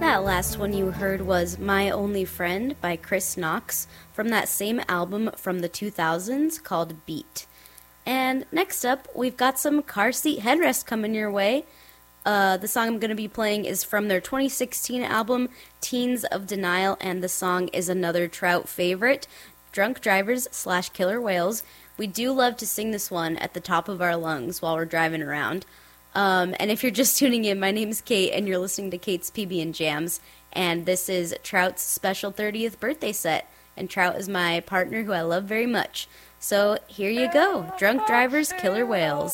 That last one you heard was My Only Friend by Chris Knox from that same album from the 2000s called Beat. And next up, we've got some car seat headrest coming your way. The song I'm going to be playing is from their 2016 album, Teens of Denial, and the song is another Trout favorite, Drunk Drivers / Killer Whales. We do love to sing this one at the top of our lungs while we're driving around. And if you're just tuning in, my name's Kate, and you're listening to Kate's PB and Jams, and this is Trout's special 30th birthday set, and Trout is my partner who I love very much. So here you go, Drunk Drivers, Killer Whales.